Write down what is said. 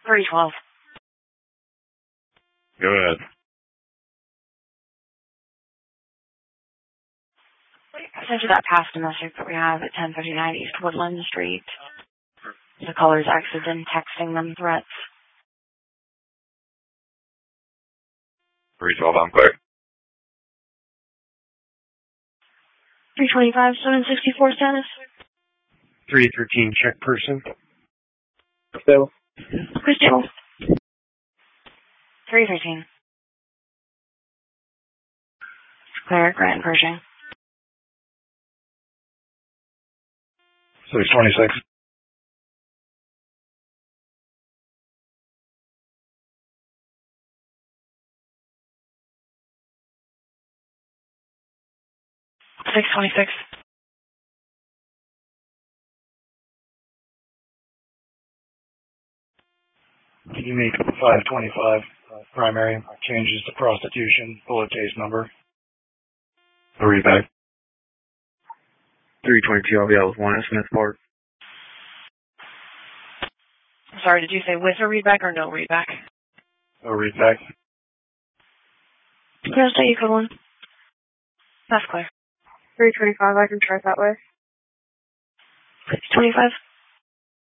312. Go ahead. I sent you that past message that we have at 1059 East Woodland Street. The caller's actually been texting them threats. 312, I'm clear. 325, 764 status. 313, check person. Still. Crystal. 313. Clear, Grant Pershing. 626. 626. You make 525 primary, changes to prostitution, bullet case number. I'll read back. 322 LVL with 1 at Smith Park. Sorry, did you say with a readback or no readback? No read back. Clear, stay equal one. That's clear. 325, I can try that way. 25.